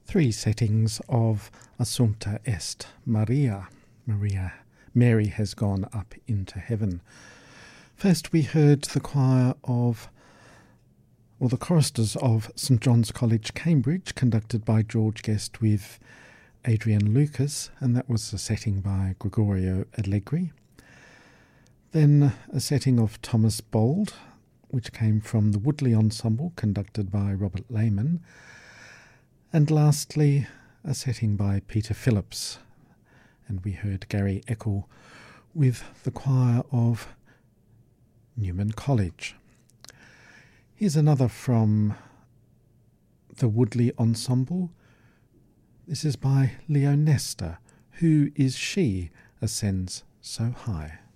Three settings of Assumpta Est Maria. Mary has gone up into heaven. First we heard the choir of, or the choristers of St John's College, Cambridge, conducted by George Guest with Adrian Lucas, and that was a setting by Gregorio Allegri. Then a setting of Thomas Bold, which came from the Woodley Ensemble, conducted by Robert Lehman. And lastly, a setting by Peter Phillips, and we heard Gary Eckel with the choir of Newman College. Here's another from the Woodley Ensemble. This is by Leonesta. Who is she ascends so high?